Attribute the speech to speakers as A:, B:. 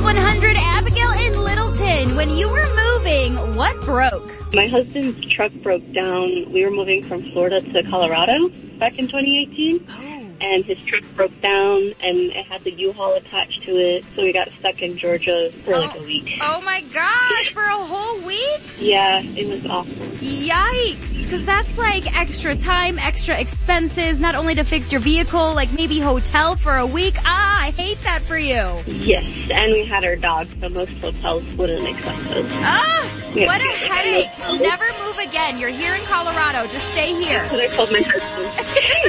A: Q100, Abigail in Littleton. When you were moving, what broke?
B: My husband's truck broke down. We were moving from Florida to Colorado back in 2018. And his truck broke down, and it had the U-Haul attached to it, so we got stuck in Georgia for like a week.
A: Oh my gosh, for a whole week?
B: Yeah, it was awful.
A: Yikes, because that's like extra time, extra expenses, not only to fix your vehicle, like maybe hotel for a week. I hate that for you.
B: Yes, and we had our dog, so most hotels wouldn't accept us.
A: What a headache. Never move again. You're here in Colorado. Just stay here.
B: That's what I told my husband.